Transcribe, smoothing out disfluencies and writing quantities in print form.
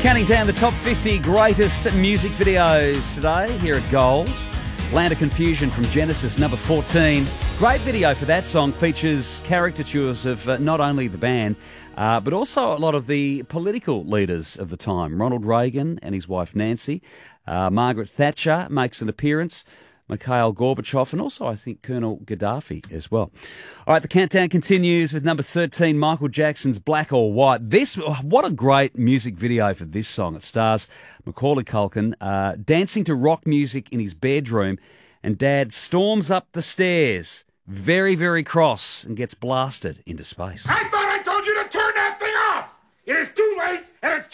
Counting down the top 50 greatest music videos today here at Gold. Land of Confusion from Genesis, number 14. Great video for that song. Features caricatures of not only the band, but also a lot of the political leaders of the time. Ronald Reagan and his wife Nancy. Margaret Thatcher makes an appearance. Mikhail Gorbachev, and also, I think, Colonel Gaddafi as well. All right, the countdown continues with number 13, Michael Jackson's Black or White. What a great music video for this song. It stars Macaulay Culkin dancing to rock music in his bedroom, and Dad storms up the stairs, very, very cross, and gets blasted into space. I thought I told you to turn that thing off! It is too late, and it's